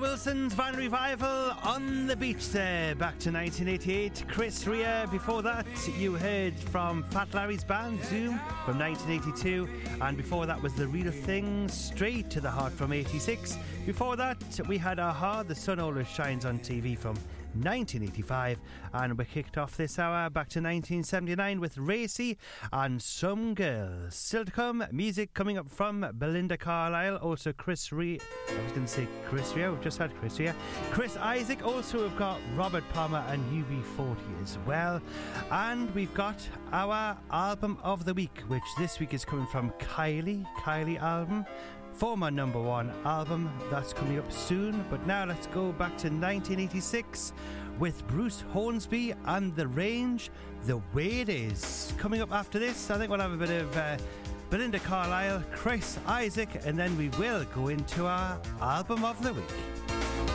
Wilson's Van Revival on the beach there, back to 1988. Chris Rea. Before that, you heard from Fat Larry's band, Zoom, from 1982. And before that was The Real Thing, Straight to the Heart from 86. Before that, we had Aha, The Sun Always Shines on TV from 1985, and we kicked off this hour back to 1979 with Racy and Some Girls. Still to come, music coming up from Belinda Carlisle, also Chris Rea. I was going to say Chris Rea, we've just had Chris Rea. Chris Isaac, also we've got Robert Palmer and UB40 as well. And we've got our album of the week, which this week is coming from Kylie album. Former number one album, that's coming up soon. But now let's go back to 1986 with Bruce Hornsby and The Range, The Way It Is. Coming up after this, I think we'll have a bit of Belinda Carlisle, Chris Isaac, and then we will go into our album of the week.